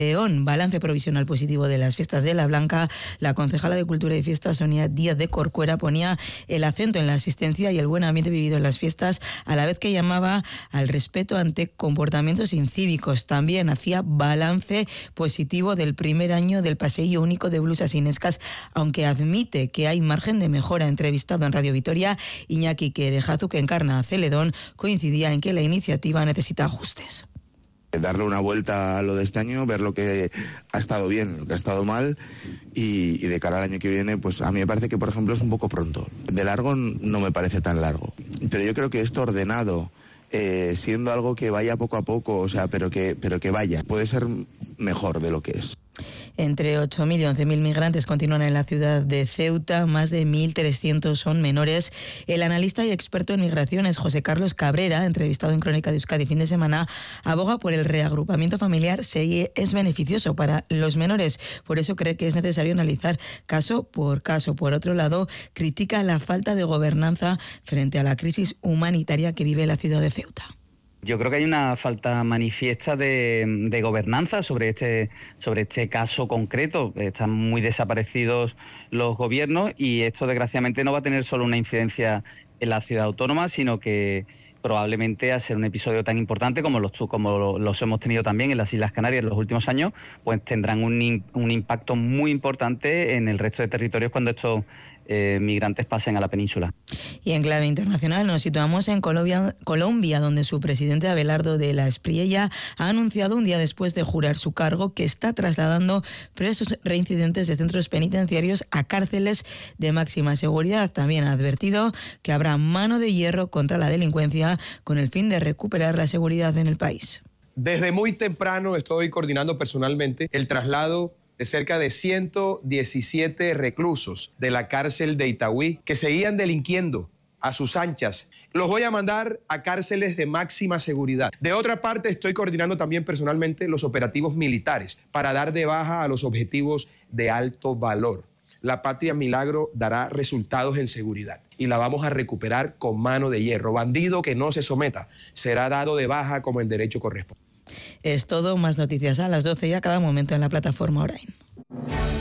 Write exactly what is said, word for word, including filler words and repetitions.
León, balance provisional positivo de las fiestas de La Blanca. La concejala de Cultura y Fiestas, Sonia Díaz de Corcuera, ponía el acento en la asistencia y el buen ambiente vivido en las fiestas, a la vez que llamaba al respeto ante comportamientos incívicos. También hacía balance positivo del primer año del Paseillo Único de Blusas Inescas, aunque admite que hay margen de mejora. Entrevistado en Radio Vitoria, Iñaki Querejazu, que encarna a Celedón, coincidía en que la iniciativa necesita ajustes. Darle una vuelta a lo de este año, ver lo que ha estado bien, lo que ha estado mal y, y de cara al año que viene, pues a mí me parece que, por ejemplo, es un poco pronto. De largo no me parece tan largo, pero yo creo que esto ordenado, eh, siendo algo que vaya poco a poco, o sea, pero que, pero que vaya, puede ser mejor de lo que es. Entre ocho mil y once mil migrantes continúan en la ciudad de Ceuta, más de mil trescientos son menores. El analista y experto en migraciones José Carlos Cabrera, entrevistado en Crónica de Euskadi fin de semana, aboga por el reagrupamiento familiar si es beneficioso para los menores. Por eso cree que es necesario analizar caso por caso. Por otro lado, critica la falta de gobernanza frente a la crisis humanitaria que vive la ciudad de Ceuta. Yo creo que hay una falta manifiesta de, de gobernanza sobre este, sobre este caso concreto. Están muy desaparecidos los gobiernos y esto desgraciadamente no va a tener solo una incidencia en la ciudad autónoma, sino que probablemente, al ser un episodio tan importante como los, como los hemos tenido también en las Islas Canarias en los últimos años, pues tendrán un, un impacto muy importante en el resto de territorios cuando estos eh, migrantes pasen a la península. Y en clave internacional nos situamos en Colombia, Colombia, donde su presidente Abelardo de la Espriella ha anunciado un día después de jurar su cargo que está trasladando presos reincidentes de centros penitenciarios a cárceles de máxima seguridad. También ha advertido que habrá mano de hierro contra la delincuencia con el fin de recuperar la seguridad en el país. Desde muy temprano estoy coordinando personalmente el traslado de cerca de ciento diecisiete reclusos de la cárcel de Itagüí que seguían delinquiendo a sus anchas. Los voy a mandar a cárceles de máxima seguridad. De otra parte, estoy coordinando también personalmente los operativos militares para dar de baja a los objetivos de alto valor. La Patria Milagro dará resultados en seguridad y la vamos a recuperar con mano de hierro. Bandido que no se someta será dado de baja como en derecho corresponde. Es todo, más noticias a las doce y a cada momento en la plataforma Orain.